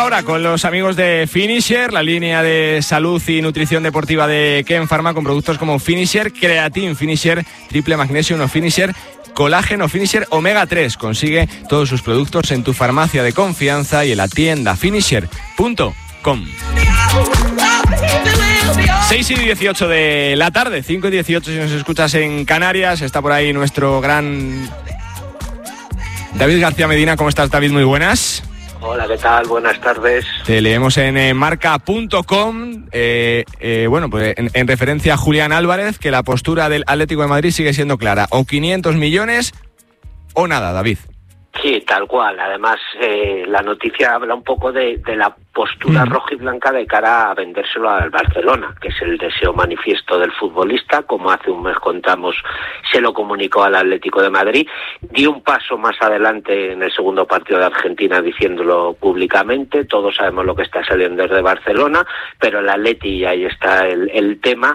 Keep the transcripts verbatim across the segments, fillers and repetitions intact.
ahora con los amigos de Finisher, la línea de salud y nutrición deportiva de Ken Pharma, con productos como Finisher, Creatine Finisher, Triple Magnesio uno Finisher, Colágeno Finisher, Omega tres. Consigue todos sus productos en tu farmacia de confianza y en la tienda finisher punto com. seis y dieciocho de la tarde, cinco y dieciocho si nos escuchas en Canarias. Está por ahí nuestro gran David García Medina. ¿Cómo estás, David? Muy buenas. Hola, ¿qué tal? Buenas tardes. Te leemos en eh, marca punto com, eh, eh, bueno, pues en, en referencia a Julián Álvarez, que la postura del Atlético de Madrid sigue siendo clara. O quinientos millones o nada, David. Sí, tal cual. Además, eh, la noticia habla un poco de, de la postura mm. roja y blanca de cara a vendérselo al Barcelona, que es el deseo manifiesto del futbolista. Como hace un mes contamos, se lo comunicó al Atlético de Madrid. Dio un paso más adelante en el segundo partido de Argentina diciéndolo públicamente. Todos sabemos lo que está saliendo desde Barcelona, pero el Atleti, y ahí está el, el tema,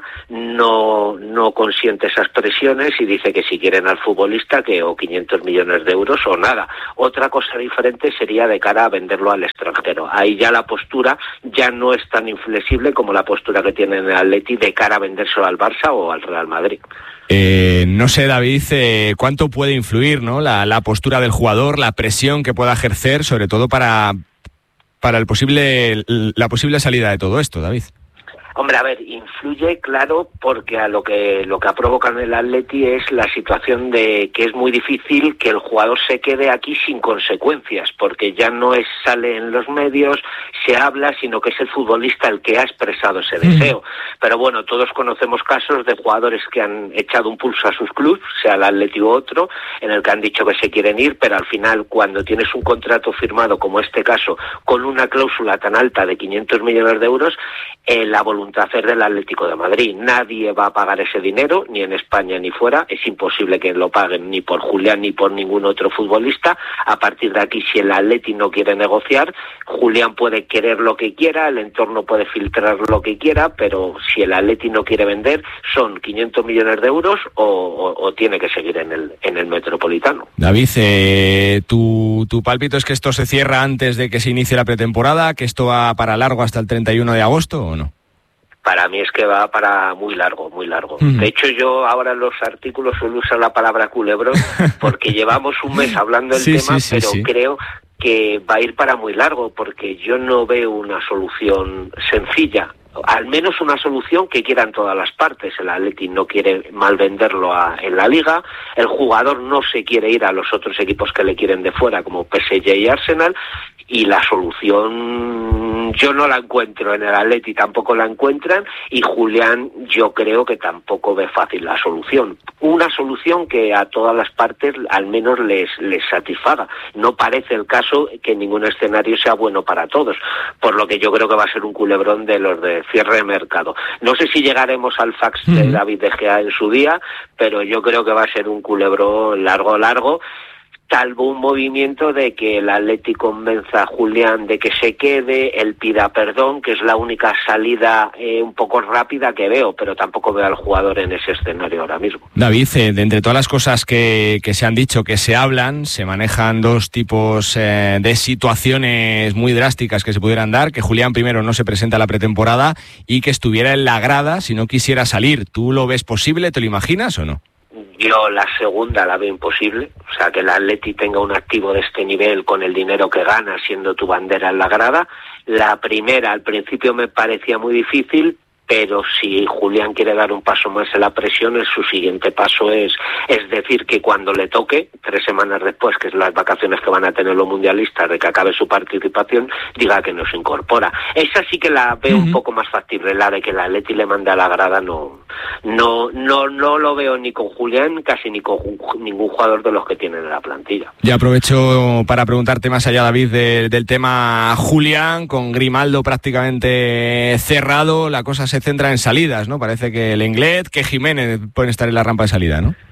no, no consiente esas presiones y dice que si quieren al futbolista, que o quinientos millones de euros o nada. Otra cosa diferente sería de cara a venderlo al extranjero. Ahí ya la postura ya no es tan inflexible como la postura que tiene el Atleti de cara a vendérselo al Barça o al Real Madrid. Eh, no sé, David, eh, cuánto puede influir, ¿no? La, la postura del jugador, la presión que pueda ejercer, sobre todo para, para el posible, la posible salida de todo esto, David. Hombre, a ver, influye, claro, porque a lo que lo que ha provocado en el Atleti es la situación de que es muy difícil que el jugador se quede aquí sin consecuencias, porque ya no es sale en los medios, se habla, sino que es el futbolista el que ha expresado ese deseo. Mm. Pero bueno, todos conocemos casos de jugadores que han echado un pulso a sus clubes, sea el Atleti u otro, en el que han dicho que se quieren ir, pero al final, cuando tienes un contrato firmado, como este caso, con una cláusula tan alta de quinientos millones de euros, eh, la voluntad hacer del Atlético de Madrid. Nadie va a pagar ese dinero, ni en España ni fuera. Es imposible que lo paguen ni por Julián ni por ningún otro futbolista. A partir de aquí, si el Atleti no quiere negociar, Julián puede querer lo que quiera, el entorno puede filtrar lo que quiera, pero si el Atleti no quiere vender, son quinientos millones de euros o, o, o tiene que seguir en el, en el Metropolitano. David, eh, tu, tu pálpito es que esto se cierra antes de que se inicie la pretemporada, que esto va para largo hasta el treinta y uno de agosto, ¿o no? Para mí es que va para muy largo, muy largo. Mm. De hecho, yo ahora en los artículos suelo usar la palabra culebrón porque llevamos un mes hablando del sí, tema, sí, sí, pero sí. creo que va a ir para muy largo porque yo no veo una solución sencilla. Al menos una solución que quieran todas las partes. El Atleti no quiere mal venderlo a, en la Liga, el jugador no se quiere ir a los otros equipos que le quieren de fuera, como P S G y Arsenal, y la solución yo no la encuentro en el Atleti, tampoco la encuentran, y Julián yo creo que tampoco ve fácil la solución. Una solución que a todas las partes al menos les, les satisfaga. No parece el caso que ningún escenario sea bueno para todos, por lo que yo creo que va a ser un culebrón de los de cierre de mercado. No sé si llegaremos al fax de uh-huh. David De Gea en su día, pero yo creo que va a ser un culebrón largo, largo, salvo un movimiento de que el Atleti convenza a Julián de que se quede, él pida perdón, que es la única salida eh, un poco rápida que veo, pero tampoco veo al jugador en ese escenario ahora mismo. David, eh, de entre todas las cosas que, que se han dicho, que se hablan, se manejan dos tipos eh, de situaciones muy drásticas que se pudieran dar, que Julián primero no se presenta a la pretemporada y que estuviera en la grada si no quisiera salir. ¿Tú lo ves posible? ¿Te lo imaginas o no? Yo la segunda la veo imposible, o sea, que el Atleti tenga un activo de este nivel con el dinero que gana siendo tu bandera en la grada. La primera al principio me parecía muy difícil, pero si Julián quiere dar un paso más en la presión, su siguiente paso es, es decir que cuando le toque, tres semanas después, que es las vacaciones que van a tener los mundialistas, de que acabe su participación, diga que no se incorpora. Esa sí que la veo uh-huh. un poco más factible, la de que el Atleti le mande a la grada, no, no, no, no lo veo ni con Julián, casi ni con ningún jugador de los que tienen en la plantilla. Ya aprovecho para preguntarte más allá, David, de, del tema Julián, con Grimaldo prácticamente cerrado, la cosa se centra en salidas, ¿no? Parece que el Lenglet, que Jiménez pueden estar en la rampa de salida, ¿no?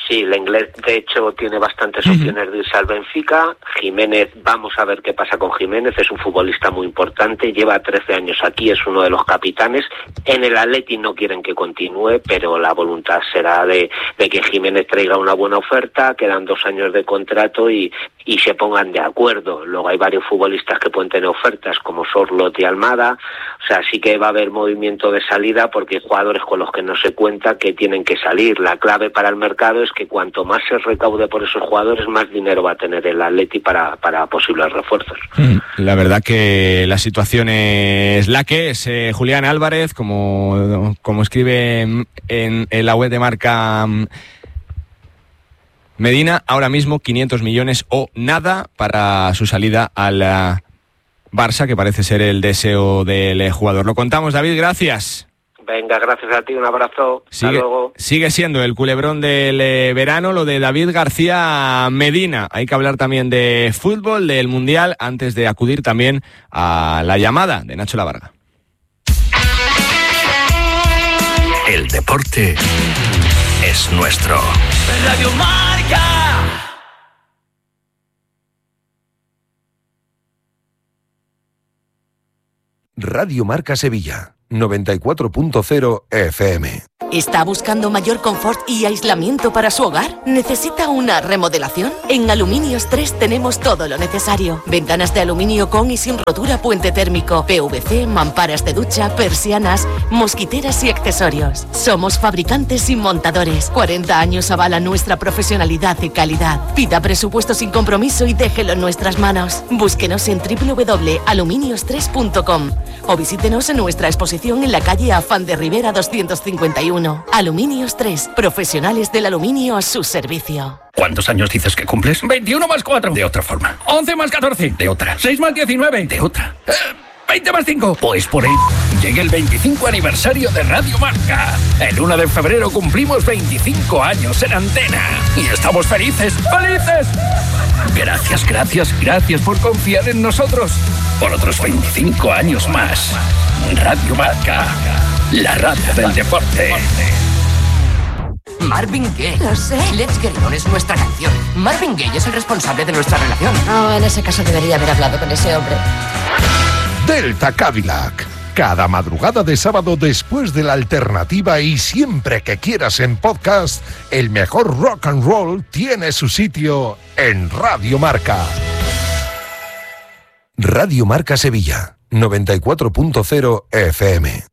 Sí, el inglés de hecho tiene bastantes opciones uh-huh. de irse al Benfica. Jiménez, vamos a ver qué pasa con Jiménez, es un futbolista muy importante, lleva trece años aquí, es uno de los capitanes. En el Atleti no quieren que continúe, pero la voluntad será de, de que Jiménez traiga una buena oferta, quedan dos años de contrato y, y se pongan de acuerdo. Luego hay varios futbolistas que pueden tener ofertas como Sorloth y Almada, o sea, sí que va a haber movimiento de salida porque hay jugadores con los que no se cuenta que tienen que salir. La clave para el mercado es que cuanto más se recaude por esos jugadores, más dinero va a tener el Atleti para, para posibles refuerzos. La verdad que la situación es la que es. Eh, Julián Álvarez, como, como escribe en, en la web de Marca Medina, ahora mismo quinientos millones o nada para su salida al Barça, que parece ser el deseo del jugador. Lo contamos, David, gracias. Venga, gracias a ti, un abrazo. Sigue, hasta luego. Sigue siendo el culebrón del eh, verano lo de David García Medina. Hay que hablar también de fútbol, del Mundial, antes de acudir también a la llamada de Nacho Lavarga. El deporte es nuestro. Radio Marca. Radio Marca Sevilla, noventa y cuatro punto cero F M. ¿Está buscando mayor confort y aislamiento para su hogar? ¿Necesita una remodelación? En Aluminios tres tenemos todo lo necesario. Ventanas de aluminio con y sin rotura, puente térmico, P V C, mamparas de ducha, persianas, mosquiteras y accesorios. Somos fabricantes y montadores. cuarenta años avalan nuestra profesionalidad y calidad. Pida presupuesto sin compromiso y déjelo en nuestras manos. Búsquenos en doble u doble u doble u punto aluminios tres punto com o visítenos en nuestra exposición en la calle Afán de Rivera doscientos cincuenta y uno. Aluminios tres, profesionales del aluminio a su servicio. ¿Cuántos años dices que cumples? veintiuno más cuatro. De otra forma. once más catorce. De otra. seis más diecinueve. De otra. Eh, veinte más cinco. Pues por ahí llega el veinticinco aniversario de Radio Marca. El uno de febrero cumplimos veinticinco años en antena. Y estamos felices. ¡Felices! Gracias, gracias, gracias por confiar en nosotros. Por otros veinticinco años más. Radio Marca. La radio del deporte. Marvin Gaye. Lo sé. Let's Get On es nuestra canción. Marvin Gaye es el responsable de nuestra relación. Oh, en ese caso debería haber hablado con ese hombre. Delta Cadillac. Cada madrugada de sábado después de la alternativa y siempre que quieras en podcast, el mejor rock and roll tiene su sitio en Radio Marca. Radio Marca Sevilla, noventa y cuatro punto cero F M.